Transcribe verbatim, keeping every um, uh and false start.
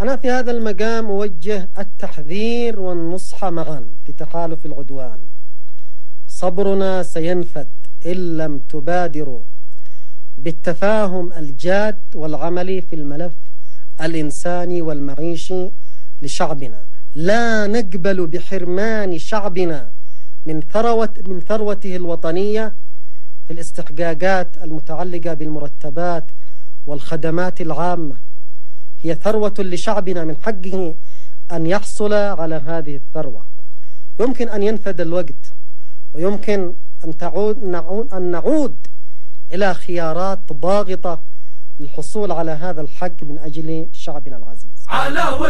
أنا في هذا المقام أوجه التحذير والنصح معا لتحالف العدوان. صبرنا سينفد إن لم تبادروا بالتفاهم الجاد والعملي في الملف الإنساني والمعيشي لشعبنا. لا نقبل بحرمان شعبنا من ثروة من ثروته الوطنية في الاستحقاقات المتعلقة بالمرتبات والخدمات العامة. هي ثروة لشعبنا، من حقه أن يحصل على هذه الثروة. يمكن أن ينفد الوقت، ويمكن أن تعود نعود أن نعود إلى خيارات ضاغطة للحصول على هذا الحق من أجل شعبنا العزيز.